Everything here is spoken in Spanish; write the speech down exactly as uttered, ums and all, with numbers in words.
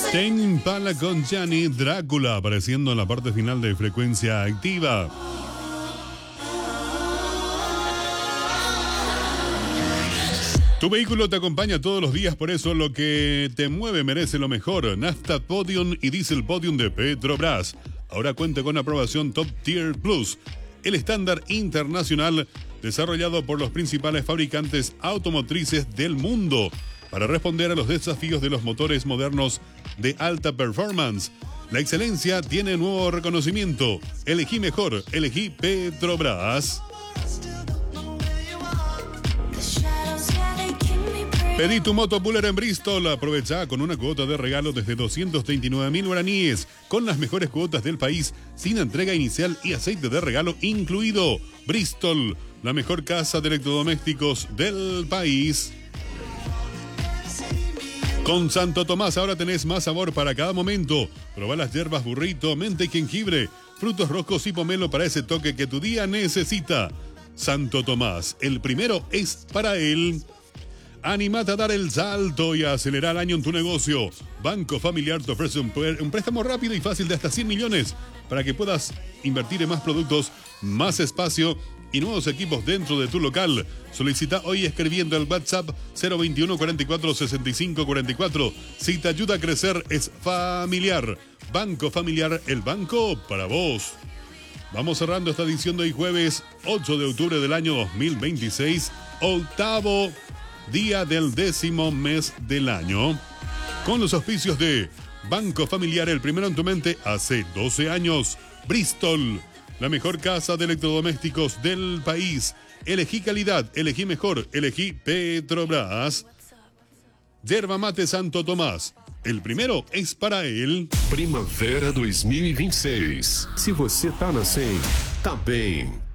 Tame Impala con Gianni Drácula apareciendo en la parte final de Frecuencia Activa. Tu vehículo te acompaña todos los días, por eso lo que te mueve merece lo mejor. Nafta Podium y Diesel Podium de Petrobras. Ahora cuenta con aprobación Top Tier Plus, el estándar internacional desarrollado por los principales fabricantes automotrices del mundo para responder a los desafíos de los motores modernos de alta performance. La excelencia tiene nuevo reconocimiento. Elegí mejor, elegí Petrobras. Pedí tu moto Puller en Bristol. Aprovecha con una cuota de regalo desde doscientos treinta y nueve mil guaraníes, con las mejores cuotas del país, sin entrega inicial y aceite de regalo incluido. Bristol, la mejor casa de electrodomésticos del país. Con Santo Tomás ahora tenés más sabor para cada momento. Probá las hierbas burrito, menta y jengibre, frutos rojos y pomelo para ese toque que tu día necesita. Santo Tomás, el primero es para él. Animate a dar el salto y a acelerar el año en tu negocio. Banco Familiar te ofrece un, un préstamo rápido y fácil de hasta cien millones para que puedas invertir en más productos, más espacio y nuevos equipos dentro de tu local. Solicita hoy escribiendo al WhatsApp cero veintiuno, cuarenta y cuatro, sesenta y cinco, cuarenta y cuatro. Si te ayuda a crecer, es Familiar. Banco Familiar, el banco para vos. Vamos cerrando esta edición de hoy jueves ocho de octubre del año dos mil veintiséis, octavo día del décimo mes del año, con los auspicios de Banco Familiar, el primero en tu mente hace doce años. Bristol, la mejor casa de electrodomésticos del país. Elegí calidad, elegí mejor, elegí Petrobras. Yerba Mate Santo Tomás, el primero es para él. Primavera dois mil e vinte e seis. Se você tá na cem, tá bem.